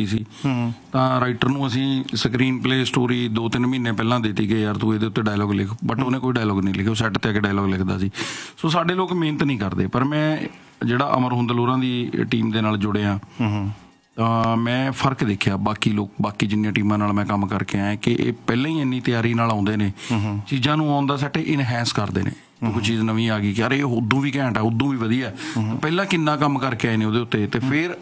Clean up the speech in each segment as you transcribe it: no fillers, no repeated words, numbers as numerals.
ਦਿੱਤੀ ਸੀ ਤਾਂ ਰਾਈਟਰ ਨੂੰ ਅਸੀਂ ਸਕਰੀਨ ਪਲੇ ਸਟੋਰੀ 2-3 ਮਹੀਨੇ ਪਹਿਲਾਂ ਦਿੱਤੀ ਕਿ ਯਾਰ ਤੂੰ ਇਹਦੇ ਉੱਤੇ ਡਾਇਲੋਗ ਲਿਖ, ਬਟ ਉਹਨੇ ਕੋਈ ਡਾਇਲੋਗ ਨਹੀਂ ਲਿਖਿਆ, ਉਹ ਸੈੱਟ 'ਤੇ ਆ ਕੇ ਡਾਇਲੋਗ ਲਿਖਦਾ ਸੀ। ਸੋ ਸਾਡੇ ਲੋਕ ਮਿਹਨਤ ਨਹੀਂ ਕਰਦੇ। ਪਰ ਮੈਂ ਜਿਹੜਾ ਅਮਰ ਹੁੰਦਲ ਹੋਰਾਂ ਦੀ ਟੀਮ ਦੇ ਨਾਲ ਜੁੜਿਆ ਤਾਂ ਮੈਂ ਫ਼ਰਕ ਦੇਖਿਆ ਬਾਕੀ ਜਿੰਨੀਆਂ ਟੀਮਾਂ ਨਾਲ ਮੈਂ ਕੰਮ ਕਰਕੇ ਆਇਆ ਕਿ ਇਹ ਪਹਿਲਾਂ ਹੀ ਇੰਨੀ ਤਿਆਰੀ ਨਾਲ ਆਉਂਦੇ ਨੇ, ਚੀਜ਼ਾਂ ਨੂੰ ਆਉਣ ਦਾ ਸੈੱਟ ਇਨਹੈਂਸ ਕਰਦੇ ਨੇ। ਕੋਈ ਚੀਜ਼ ਨਵੀਂ ਆ ਗਈ ਕਿ ਯਾਰ ਇਹ ਉਦੋਂ ਵੀ ਘੈਂਟ ਆ, ਉਦੋਂ ਵੀ ਵਧੀਆ, ਪਹਿਲਾਂ ਕਿੰਨਾ ਕੰਮ ਕਰਕੇ ਆਏ ਨੇ ਉਹਦੇ ਉੱਤੇ, ਤੇ ਫਿਰ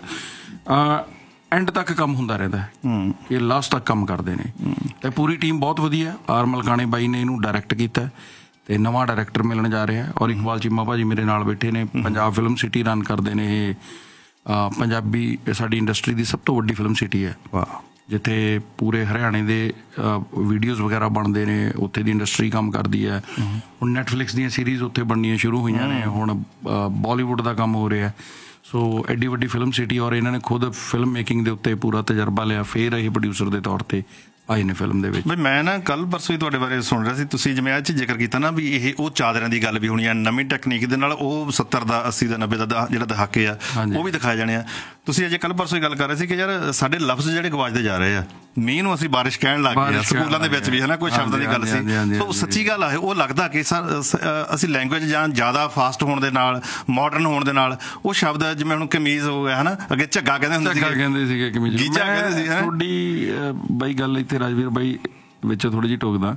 ਐਂਡ ਤੱਕ ਕੰਮ ਹੁੰਦਾ ਰਹਿੰਦਾ ਕਿ ਲਾਸਟ ਤੱਕ ਕੰਮ ਕਰਦੇ ਨੇ। ਤੇ ਪੂਰੀ ਟੀਮ ਬਹੁਤ ਵਧੀਆ। ਆਰ ਮਲਕਾਣੇ ਬਾਈ ਨੇ ਇਹਨੂੰ ਡਾਇਰੈਕਟ ਕੀਤਾ ਤੇ ਨਵਾਂ ਡਾਇਰੈਕਟਰ ਮਿਲਣ ਜਾ ਰਿਹਾ, ਔਰ ਇਕਬਾਲ ਚੀਮਾ ਭਾਜੀ ਮੇਰੇ ਨਾਲ ਬੈਠੇ ਨੇ, ਪੰਜਾਬ ਫਿਲਮ ਸਿਟੀ ਰਨ ਕਰਦੇ ਨੇ ਇਹ। ਪੰਜਾਬੀ ਸਾਡੀ ਇੰਡਸਟਰੀ ਦੀ ਸਭ ਤੋਂ ਵੱਡੀ ਫਿਲਮ ਸਿਟੀ ਹੈ, ਜਿੱਥੇ ਪੂਰੇ ਹਰਿਆਣੇ ਦੇ ਵੀਡੀਓਜ਼ ਵਗੈਰਾ ਬਣਦੇ ਨੇ, ਉੱਥੇ ਦੀ ਇੰਡਸਟਰੀ ਕੰਮ ਕਰਦੀ ਹੈ। ਹੁਣ ਨੈਟਫਲਿਕਸ ਦੀਆਂ ਸੀਰੀਜ਼ ਉੱਥੇ ਬਣਨੀਆਂ ਸ਼ੁਰੂ ਹੋਈਆਂ ਨੇ, ਹੁਣ ਬਾਲੀਵੁੱਡ ਦਾ ਕੰਮ ਹੋ ਰਿਹਾ। ਸੋ ਐਡੀ ਵੱਡੀ ਫਿਲਮ ਸਿਟੀ, ਔਰ ਇਹਨਾਂ ਨੇ ਖੁਦ ਫਿਲਮ ਮੇਕਿੰਗ ਦੇ ਉੱਤੇ ਪੂਰਾ ਤਜਰਬਾ ਲਿਆ, ਫਿਰ ਇਹ ਪ੍ਰੋਡਿਊਸਰ ਦੇ ਤੌਰ 'ਤੇ ਆਏ ਨੇ ਫਿਲਮ ਦੇ ਵਿੱਚ। ਬਈ ਮੈਂ ਨਾ ਕੱਲ੍ਹ ਪਰਸੋਂ ਹੀ ਤੁਹਾਡੇ ਬਾਰੇ ਸੁਣ ਰਿਹਾ ਸੀ, ਤੁਸੀਂ ਜਿਵੇਂ ਅੱਜ ਜ਼ਿਕਰ ਕੀਤਾ ਨਾ ਵੀ ਇਹ ਉਹ ਚਾਦਰਾਂ ਦੀ ਗੱਲ ਵੀ ਹੋਣੀ ਆ, ਨਵੀਂ ਟੈਕਨੀਕ ਦੇ ਨਾਲ ਉਹ 70 ਦਾ 80 ਦਾ 90 ਦਾ ਜਿਹੜਾ ਦਹਾਕੇ ਆ ਉਹ ਵੀ ਦਿਖਾਏ ਜਾਣੇ ਆ। ਤੁਸੀਂ ਅਜੇ ਕੱਲ੍ਹ ਪਰਸੋਂ ਹੀ ਗੱਲ ਕਰ ਰਹੇ ਸੀ ਕਿ ਯਾਰ ਸਾਡੇ ਲਫ਼ਜ਼ ਜਿਹੜੇ ਗਵਾਚਦੇ ਜਾ ਰਹੇ ਆ, ਮੀਂਹ ਨੂੰ ਅਸੀਂ ਬਾਰਿਸ਼ ਕਹਿਣ ਲੱਗ ਗਏ ਆ, ਸਕੂਲਾਂ ਦੇ ਵਿੱਚ ਵੀ ਹੈ ਨਾ, ਕੋਈ ਸ਼ਬਦਾਂ ਦੀ ਗੱਲ ਸੀ। ਸੋ ਸੱਚੀ ਗੱਲ ਆ, ਉਹ ਲੱਗਦਾ ਕਿ ਅਸੀਂ ਲੈਂਗੁਏਜ ਜਾਂ ਜ਼ਿਆਦਾ ਫਾਸਟ ਹੋਣ ਦੇ ਨਾਲ, ਮਾਡਰਨ ਹੋਣ ਦੇ ਨਾਲ ਉਹ ਸ਼ਬਦ ਜਿਵੇਂ ਹੁਣ ਕਮੀਜ਼ ਹੋ ਗਿਆ ਹੈ ਨਾ, ਅੱਗੇ ਝੱਗਾ ਕਹਿੰਦੇ ਸੀਗੇ ਕਮੀਜ਼, ਗੀਜਾ ਕਹਿੰਦੇ ਸੀ। ਤੁਹਾਡੀ ਬਾਈ ਗੱਲ ਇੱਥੇ ਰਾਜਵੀਰ ਬਾਈ ਵਿੱਚ ਥੋੜ੍ਹੀ ਜਿਹੀ ਟੋਕਦਾ।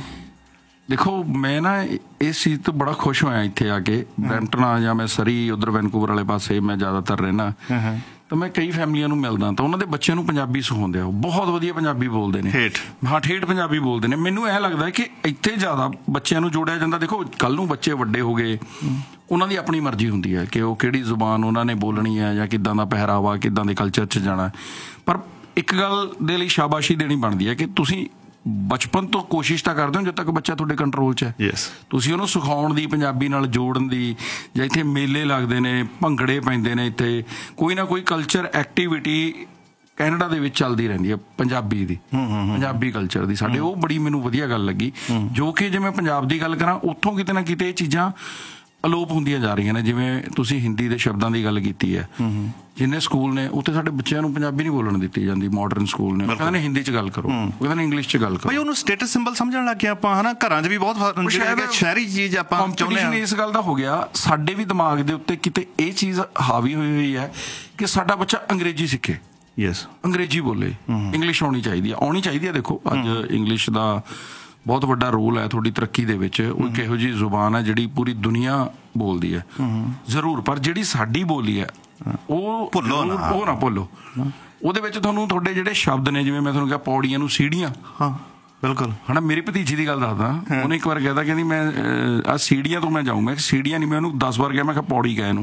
ਦੇਖੋ ਮੈਂ ਨਾ ਇਸ ਚੀਜ਼ ਤੋਂ ਬੜਾ ਖੁਸ਼ ਹੋਇਆ ਇੱਥੇ ਆ ਕੇ, ਬਰੈਂਪਟਨ ਆ ਜਾਂ ਮੈਂ ਸਰੀ ਉੱਧਰ ਵੈਨਕੂਵਰ ਵਾਲੇ ਪਾਸੇ ਮੈਂ ਜ਼ਿਆਦਾਤਰ ਰਹਿਣਾ, ਤਾਂ ਮੈਂ ਕਈ ਫੈਮਲੀਆਂ ਨੂੰ ਮਿਲਦਾ ਤਾਂ ਉਹਨਾਂ ਦੇ ਬੱਚਿਆਂ ਨੂੰ ਪੰਜਾਬੀ ਸਿਖਾਉਂਦੇ ਆ, ਉਹ ਬਹੁਤ ਵਧੀਆ ਪੰਜਾਬੀ ਬੋਲਦੇ ਨੇ, ਠੇਠ ਪੰਜਾਬੀ ਬੋਲਦੇ ਨੇ। ਮੈਨੂੰ ਇਹ ਲੱਗਦਾ ਕਿ ਇੱਥੇ ਜ਼ਿਆਦਾ ਬੱਚਿਆਂ ਨੂੰ ਜੋੜਿਆ ਜਾਂਦਾ। ਦੇਖੋ ਕੱਲ੍ਹ ਨੂੰ ਬੱਚੇ ਵੱਡੇ ਹੋ ਗਏ, ਉਹਨਾਂ ਦੀ ਆਪਣੀ ਮਰਜ਼ੀ ਹੁੰਦੀ ਹੈ ਕਿ ਉਹ ਕਿਹੜੀ ਜ਼ੁਬਾਨ ਉਹਨਾਂ ਨੇ ਬੋਲਣੀ ਹੈ ਜਾਂ ਕਿੱਦਾਂ ਦਾ ਪਹਿਰਾਵਾ, ਕਿੱਦਾਂ ਦੇ ਕਲਚਰ 'ਚ ਜਾਣਾ। ਪਰ ਇੱਕ ਗੱਲ ਦੇ ਲਈ ਸ਼ਾਬਾਸ਼ੀ ਦੇਣੀ ਬਣਦੀ ਹੈ ਕਿ ਤੁਸੀਂ ਬਚਪਨ ਤੋਂ ਕੋਸ਼ਿਸ਼ ਤਾਂ ਕਰਦੇ ਹੋ ਜਦ ਤੱਕ ਬੱਚਾ ਤੁਹਾਡੇ ਕੰਟਰੋਲ 'ਚ ਹੈ, ਤੁਸੀਂ ਉਹਨੂੰ ਸਿਖਾਉਣ ਦੀ, ਪੰਜਾਬੀ ਨਾਲ ਜੋੜਨ ਦੀ। ਜਾਂ ਇੱਥੇ ਮੇਲੇ ਲੱਗਦੇ ਨੇ, ਭੰਗੜੇ ਪੈਂਦੇ ਨੇ, ਇੱਥੇ ਕੋਈ ਨਾ ਕੋਈ ਕਲਚਰ ਐਕਟੀਵਿਟੀ ਕੈਨੇਡਾ ਦੇ ਵਿੱਚ ਚੱਲਦੀ ਰਹਿੰਦੀ ਹੈ ਪੰਜਾਬੀ ਦੀ, ਪੰਜਾਬੀ ਕਲਚਰ ਦੀ ਸਾਡੇ। ਉਹ ਬੜੀ ਮੈਨੂੰ ਵਧੀਆ ਗੱਲ ਲੱਗੀ, ਜੋ ਕਿ ਜੇ ਮੈਂ ਪੰਜਾਬ ਦੀ ਗੱਲ ਕਰਾਂ ਉੱਥੋਂ ਕਿਤੇ ਨਾ ਕਿਤੇ ਇਹ ਚੀਜ਼ਾਂ ਅਲੋਪ ਹੁੰਦੀਆਂ ਜਾ ਰਹੀਆਂ ਨੇ। ਜਿਵੇਂ ਤੁਸੀਂ ਹਿੰਦੀ ਦੇ ਸ਼ਬਦਾਂ ਦੀ ਗੱਲ ਕੀਤੀ ਹੈ, ਜਿੰਨੇ ਸਕੂਲ ਨੇ ਉੱਥੇ ਸਾਡੇ ਬੱਚਿਆਂ ਨੂੰ ਪੰਜਾਬੀ ਨਹੀਂ ਬੋਲਣ ਦਿੱਤੀ ਜਾਂਦੀ। ਮਾਡਰਨ ਸਕੂਲ ਨੇ, ਉਹ ਕਹਿੰਦੇ ਨੇ ਹਿੰਦੀ 'ਚ ਗੱਲ ਕਰੋ, ਉਹ ਕਹਿੰਦੇ ਨੇ ਇੰਗਲਿਸ਼ 'ਚ ਗੱਲ ਕਰੋ। ਉਹਨੂੰ ਸਟੇਟਸ ਸਿੰਬਲ ਸਮਝਣ ਲੱਗ ਗਏ ਆਪਾਂ, ਹਨਾ। ਘਰਾਂ 'ਚ ਵੀ ਬਹੁਤ ਸ਼ਹਿਰੀ ਚੀਜ਼ ਆਪਾਂ ਚਾਹੁੰਦੇ ਹਾਂ। ਇਸ ਗੱਲ ਦਾ ਹੋ ਗਿਆ, ਸਾਡੇ ਵੀ ਦਿਮਾਗ ਦੇ ਉੱਤੇ ਕਿਤੇ ਇਹ ਚੀਜ਼ ਹਾਵੀ ਹੋਈ ਹੈ ਕਿ ਸਾਡਾ ਬੱਚਾ ਅੰਗਰੇਜ਼ੀ ਸਿੱਖੇ, ਅੰਗਰੇਜ਼ੀ ਬੋਲੇ, ਇੰਗਲਿਸ਼ ਆਉਣੀ ਚਾਹੀਦੀ ਹੈ। ਦੇਖੋ ਅੱਜ ਇੰਗਲਿਸ਼ ਦਾ ਬਹੁਤ ਵੱਡਾ ਰੋਲ ਹੈ ਤੁਹਾਡੀ ਤਰੱਕੀ ਦੇ ਵਿੱਚ। ਉਹ ਇੱਕ ਇਹੋ ਜਿਹੀ ਜ਼ੁਬਾਨ ਹੈ ਜਿਹੜੀ ਪੂਰੀ ਦੁਨੀਆ ਬੋਲਦੀ ਹੈ ਜ਼ਰੂਰ, ਪਰ ਜਿਹੜੀ ਸਾਡੀ ਬੋਲੀ ਹੈ ਉਹ ਨਾ ਭੁੱਲੋ। ਉਹਦੇ ਵਿੱਚ ਤੁਹਾਨੂੰ ਤੁਹਾਡੇ ਜਿਹੜੇ ਸ਼ਬਦ ਨੇ, ਜਿਵੇਂ ਮੈਂ ਤੁਹਾਨੂੰ ਕਿਹਾ ਪੌੜੀਆਂ ਨੂੰ ਸੀੜੀਆਂ, ਬਿਲਕੁਲ ਹੈ ਨਾ। ਮੇਰੀ ਭਤੀਜੀ ਦੀ ਗੱਲ ਦੱਸਦਾ, ਉਹਨੇ ਇੱਕ ਵਾਰ ਕਹਿੰਦੀ ਮੈਂ ਆਹ ਸੀੜੀਆਂ ਤੋਂ ਮੈਂ ਜਾਊਂ, ਮੈਂ ਸੀੜੀਆਂ ਨਹੀਂ, ਮੈਂ ਉਹਨੂੰ 10 ਵਾਰ ਕਿਹਾ, ਮੈਂ ਕਿਹਾ ਪੌੜੀ ਕਹਿ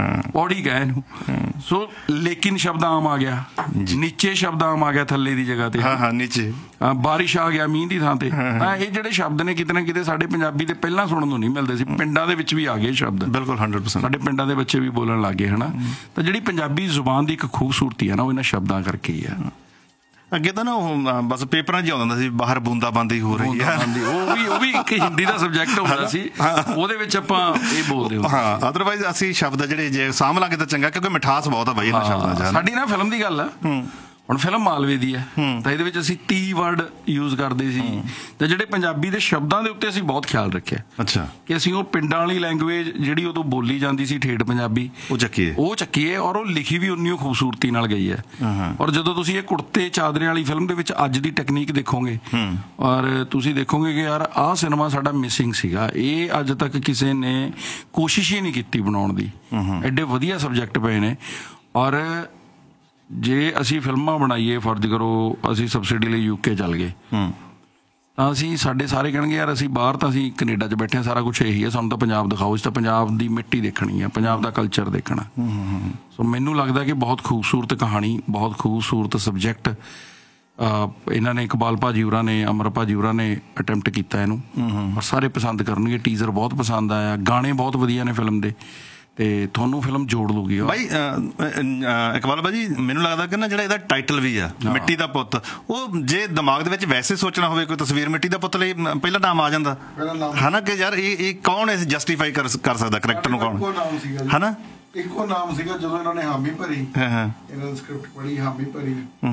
ਇਹਨੂੰ। ਸੋ ਲੇਕਿਨ ਸ਼ਬਦ ਆਮ ਆ ਗਿਆ, ਨੀਚੇ ਸ਼ਬਦ ਆਮ ਆ ਗਿਆ ਥੱਲੇ ਦੀ ਜਗ੍ਹਾ ਤੇ, ਨੀਚੇ ਬਾਰਿਸ਼ ਆ ਗਿਆ ਮੀਂਹ ਦੀ ਥਾਂ ਤੇ। ਇਹ ਜਿਹੜੇ ਸ਼ਬਦ ਨੇ ਕਿਤੇ ਨਾ ਕਿਤੇ ਸਾਡੇ ਪੰਜਾਬੀ ਦੇ ਪਹਿਲਾਂ ਸੁਣਨ ਨੂੰ ਨਹੀਂ ਮਿਲਦੇ ਸੀ, ਪਿੰਡਾਂ ਦੇ ਵਿੱਚ ਵੀ ਆ ਗਏ ਸ਼ਬਦ। ਬਿਲਕੁਲ 100% ਸਾਡੇ ਪਿੰਡਾਂ ਦੇ ਬੱਚੇ ਵੀ ਬੋਲਣ ਲੱਗ ਗਏ, ਹੈ ਨਾ। ਤਾਂ ਜਿਹੜੀ ਪੰਜਾਬੀ ਜ਼ੁਬਾਨ ਦੀ ਇੱਕ ਖੂਬਸੂਰਤੀ ਹੈ ਨਾ, ਉਹ ਇਹਨਾਂ ਸ਼ਬਦਾਂ ਕਰਕੇ ਹੀ ਆ। ਅੱਗੇ ਤਾਂ ਨਾ ਉਹ ਬਸ ਪੇਪਰਾਂ 'ਚ ਆਉਂਦਾ ਸੀ, ਬਾਹਰ ਬੂੰਦਾਬਾਂਦੀ ਹੋ ਰਹੀ ਹੈ, ਉਹ ਵੀ ਇੱਕ ਹਿੰਦੀ ਦਾ ਸਬਜੈਕਟ ਹੁੰਦਾ ਸੀ, ਉਹਦੇ ਵਿੱਚ ਆਪਾਂ ਇਹ ਬੋਲਦੇ ਹੁੰਦੇ ਸੀ। ਅਦਰਵਾਈਜ਼ ਅਸੀਂ ਸ਼ਬਦ ਜਿਹੜੇ ਜੇ ਸਾਂਭ ਲਾਂਗੇ ਤਾਂ ਚੰਗਾ, ਕਿਉਂਕਿ ਮਿਠਾਸ ਬਹੁਤ ਆ ਬਾਈ ਇਹਨਾਂ ਸ਼ਬਦਾਂ 'ਚ। ਸਾਡੀ ਨਾ ਫਿਲਮ ਦੀ ਗੱਲ ਆ, ਹੁਣ ਫਿਲਮ ਮਾਲਵੇ ਦੀ ਹੈ ਤਾਂ ਇਹਦੇ ਵਿੱਚ ਅਸੀਂ 30 ਵਰਡ ਯੂਜ਼ ਕਰਦੇ ਸੀ, ਤੇ ਜਿਹੜੇ ਪੰਜਾਬੀ ਦੇ ਸ਼ਬਦਾਂ ਦੇ ਉੱਤੇ ਅਸੀਂ ਬਹੁਤ ਖਿਆਲ ਰੱਖਿਆ। ਅੱਛਾ, ਕਿ ਅਸੀਂ ਉਹ ਪਿੰਡਾਂ ਵਾਲੀ ਲੈਂਗੁਏਜ ਜਿਹੜੀ ਉਦੋਂ ਬੋਲੀ ਜਾਂਦੀ ਸੀ, ਠੇਠ ਪੰਜਾਬੀ, ਉਹ ਚੱਕੀਏ ਔਰ ਉਹ ਲਿਖੀ ਵੀ ਉਨੀ ਖੂਬਸੂਰਤੀ ਨਾਲ ਗਈ ਹੈ। ਔਰ ਜਦੋਂ ਤੁਸੀਂ ਇਹ ਕੁੜਤੇ ਚਾਦਰਿਆਂ ਵਾਲੀ ਫਿਲਮ ਦੇ ਵਿੱਚ ਅੱਜ ਦੀ ਟੈਕਨੀਕ ਦੇਖੋਗੇ, ਔਰ ਤੁਸੀਂ ਦੇਖੋਗੇ ਕਿ ਯਾਰ ਆਹ ਸਿਨੇਮਾ ਸਾਡਾ ਮਿਸਿੰਗ ਸੀਗਾ, ਇਹ ਅੱਜ ਤੱਕ ਕਿਸੇ ਨੇ ਕੋਸ਼ਿਸ਼ ਹੀ ਨਹੀਂ ਕੀਤੀ ਬਣਾਉਣ ਦੀ। ਐਡੇ ਵਧੀਆ ਸਬਜੈਕਟ ਪਏ ਨੇ। ਔਰ ਜੇ ਅਸੀਂ ਫਿਲਮਾਂ ਬਣਾਈਏ, ਫਰਜ਼ ਕਰੋ ਅਸੀਂ ਸਬਸਿਡੀ ਲਈ UK ਚੱਲ ਗਏ, ਤਾਂ ਅਸੀਂ ਸਾਡੇ ਸਾਰੇ ਕਹਿਣਗੇ ਯਾਰ ਅਸੀਂ ਬਾਹਰ, ਤਾਂ ਅਸੀਂ ਕੈਨੇਡਾ 'ਚ ਬੈਠੇ ਹਾਂ, ਸਾਰਾ ਕੁਛ ਇਹੀ ਹੈ, ਸਾਨੂੰ ਤਾਂ ਪੰਜਾਬ ਦਿਖਾਓ, ਅਸੀਂ ਤਾਂ ਪੰਜਾਬ ਦੀ ਮਿੱਟੀ ਦੇਖਣੀ ਹੈ, ਪੰਜਾਬ ਦਾ ਕਲਚਰ ਦੇਖਣਾ। ਸੋ ਮੈਨੂੰ ਲੱਗਦਾ ਕਿ ਬਹੁਤ ਖੂਬਸੂਰਤ ਕਹਾਣੀ, ਬਹੁਤ ਖੂਬਸੂਰਤ ਸਬਜੈਕਟ ਇਹਨਾਂ ਨੇ, ਇਕਬਾਲ ਭਾਜੀ ਹੋਰਾਂ ਨੇ, ਅਮਰ ਭਾਜੀ ਹੋਰਾਂ ਨੇ ਅਟੈਂਪਟ ਕੀਤਾ ਇਹਨੂੰ, ਔਰ ਸਾਰੇ ਪਸੰਦ ਕਰਨਗੇ। ਟੀਜ਼ਰ ਬਹੁਤ ਪਸੰਦ ਆਇਆ, ਗਾਣੇ ਬਹੁਤ ਵਧੀਆ ਨੇ ਫਿਲਮ ਦੇ, ਤੇ ਤੁਹਾਨੂੰ ਫਿਲਮ ਜੋੜ ਲੂਗੀ। ਬਾਈ ਇਕਬਾਲ ਭਾਜੀ, ਮੈਨੂੰ ਲੱਗਦਾ ਕਿ ਨਾ ਜਿਹੜਾ ਇਹਦਾ ਟਾਈਟਲ ਵੀ ਆ, ਮਿੱਟੀ ਦਾ ਪੁੱਤ, ਉਹ ਜੇ ਦਿਮਾਗ ਦੇ ਵਿੱਚ ਵੈਸੇ ਸੋਚਣਾ ਹੋਵੇ ਕੋਈ ਤਸਵੀਰ, ਮਿੱਟੀ ਦਾ ਪੁੱਤ ਲਈ ਪਹਿਲਾ ਨਾਮ ਆ ਜਾਂਦਾ, ਹਨਾ, ਕਿ ਯਾਰ ਇਹ ਕੌਣ ਹੈ, ਜਸਟੀਫਾਈ ਕਰ ਸਕਦਾ ਕਰੈਕਟਰ ਨੂੰ, ਕੌਣ, ਹਨਾ। ਇੱਕੋ ਨਾਮ ਸੀਗਾ ਜਦੋਂ ਇਹਨਾਂ ਨੇ ਹਾਮੀ ਭਰੀ, ਇਹਨਾਂ ਦੀ ਸਕ੍ਰਿਪਟ ਪੜ੍ਹੀ, ਹਾਮੀ ਭਰੀ।